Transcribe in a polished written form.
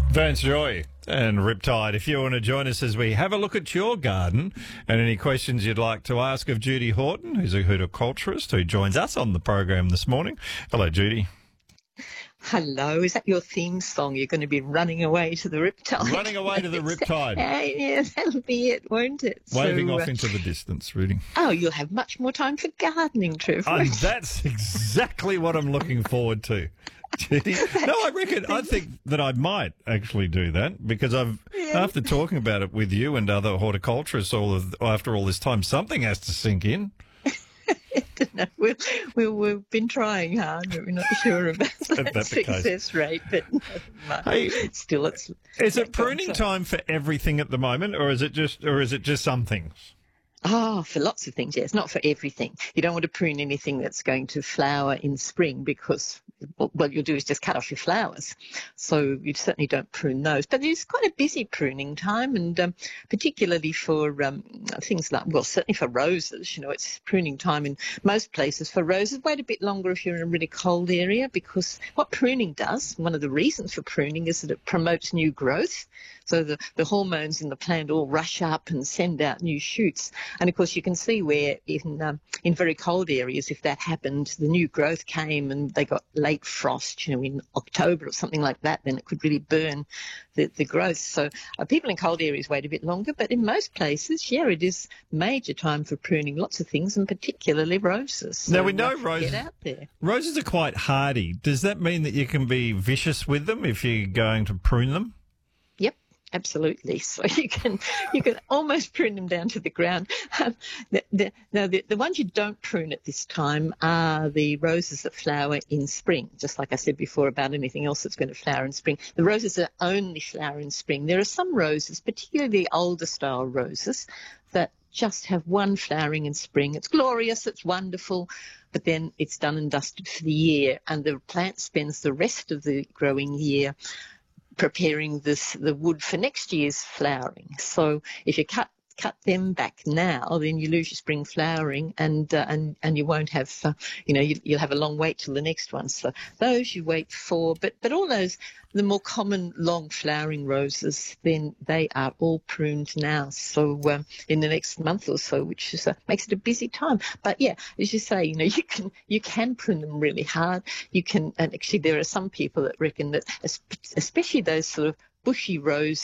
Vance Joy and Riptide. If you want to join us as we have a look at your garden and any questions you'd like to ask of Judy Horton, who's a horticulturist who joins us on the program this morning. Hello, Judy. Hello, is that your theme song? You're going to be running away to the Riptide. Running away to the Riptide. Yeah, that'll be it, won't it? Waving off into the distance, Rudy. Oh, you'll have much more time for gardening, Trevor. And that's exactly what I'm looking forward to. Judy. No, I think that I might actually do that because after talking about it with you and other horticulturists after all this time, something has to sink in. No, we've been trying hard, but we're not sure about the success rate. But hey, still, is it pruning time for everything at the moment, or is it just some things? Oh, for lots of things, yes. Not for everything. You don't want to prune anything that's going to flower in spring because what you'll do is just cut off your flowers. So you certainly don't prune those. But it's quite a busy pruning time, and particularly for things like, well, certainly for roses. You know, it's pruning time in most places for roses. Wait a bit longer if you're in a really cold area, because what pruning does, one of the reasons for pruning is that it promotes new growth. So the hormones in the plant all rush up and send out new shoots. And, of course, you can see where in very cold areas, if that happened, the new growth came and they got late frost, you know, in October or something like that, then it could really burn the growth. So people in cold areas wait a bit longer. But in most places, yeah, it is major time for pruning lots of things, and particularly roses. So now, we know get out there. Roses are quite hardy. Does that mean that you can be vicious with them if you're going to prune them? Absolutely. So you can almost prune them down to the ground. The ones you don't prune at this time are the roses that flower in spring, just like I said before about anything else that's going to flower in spring. The roses that only flower in spring. There are some roses, particularly the older style roses, that just have one flowering in spring. It's glorious, it's wonderful, but then it's done and dusted for the year, and the plant spends the rest of the growing year preparing the wood for next year's flowering. So if you cut them back now, then you lose your spring flowering, and you won't have, you'll have a long wait till the next one. So those you wait for, but all those, the more common long flowering roses, then they are all pruned now. So in the next month or so, which is, makes it a busy time. But yeah, as you say, you can prune them really hard. You can, and actually there are some people that reckon that, especially those sort of bushy roses